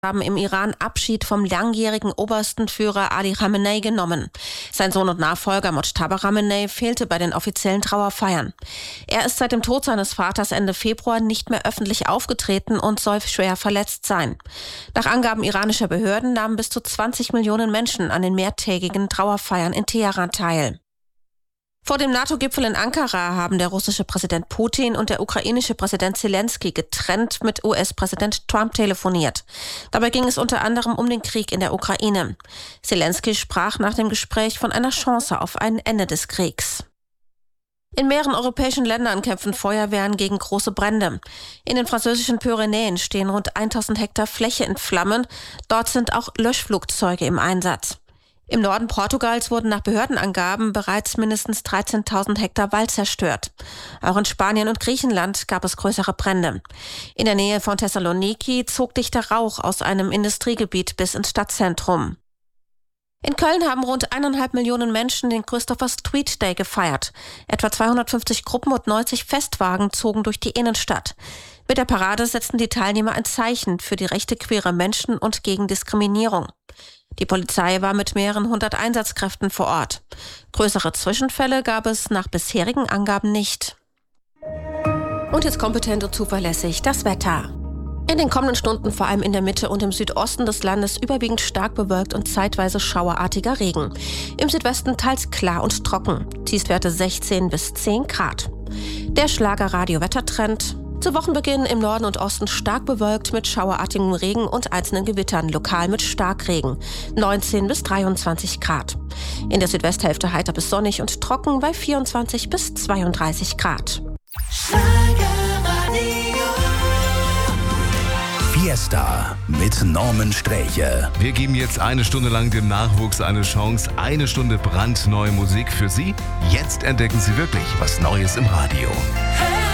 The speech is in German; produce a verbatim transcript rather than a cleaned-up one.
haben im Iran Abschied vom langjährigen obersten Führer Ali Khamenei genommen. Sein Sohn und Nachfolger Mojtaba Khamenei fehlte bei den offiziellen Trauerfeiern. Er ist seit dem Tod seines Vaters Ende Februar nicht mehr öffentlich aufgetreten und soll schwer verletzt sein. Nach Angaben iranischer Behörden nahmen bis zu zwanzig Millionen Menschen an den mehrtägigen Trauerfeiern in Teheran teil. Vor dem NATO-Gipfel in Ankara haben der russische Präsident Putin und der ukrainische Präsident Zelensky getrennt mit U S-Präsident Trump telefoniert. Dabei ging es unter anderem um den Krieg in der Ukraine. Zelensky sprach nach dem Gespräch von einer Chance auf ein Ende des Kriegs. In mehreren europäischen Ländern kämpfen Feuerwehren gegen große Brände. In den französischen Pyrenäen stehen rund tausend Hektar Fläche in Flammen. Dort sind auch Löschflugzeuge im Einsatz. Im Norden Portugals wurden nach Behördenangaben bereits mindestens dreizehntausend Hektar Wald zerstört. Auch in Spanien und Griechenland gab es größere Brände. In der Nähe von Thessaloniki zog dichter Rauch aus einem Industriegebiet bis ins Stadtzentrum. In Köln haben rund eineinhalb Millionen Menschen den Christopher Street Day gefeiert. Etwa zweihundertfünfzig Gruppen und neunzig Festwagen zogen durch die Innenstadt. Mit der Parade setzten die Teilnehmer ein Zeichen für die Rechte queerer Menschen und gegen Diskriminierung. Die Polizei war mit mehreren hundert Einsatzkräften vor Ort. Größere Zwischenfälle gab es nach bisherigen Angaben nicht. Und jetzt kompetent und zuverlässig das Wetter. In den kommenden Stunden vor allem in der Mitte und im Südosten des Landes überwiegend stark bewölkt und zeitweise schauerartiger Regen. Im Südwesten teils klar und trocken. Tiefstwerte sechzehn bis zehn Grad. Der Schlager-Radio-Wettertrend. Zu Wochenbeginn im Norden und Osten stark bewölkt mit schauerartigem Regen und einzelnen Gewittern, lokal mit Starkregen. neunzehn bis dreiundzwanzig Grad. In der Südwesthälfte heiter bis sonnig und trocken bei vierundzwanzig bis zweiunddreißig Grad. Fiesta mit Norman Sträche. Wir geben jetzt eine Stunde lang dem Nachwuchs eine Chance. Eine Stunde brandneue Musik für Sie. Jetzt entdecken Sie wirklich was Neues im Radio.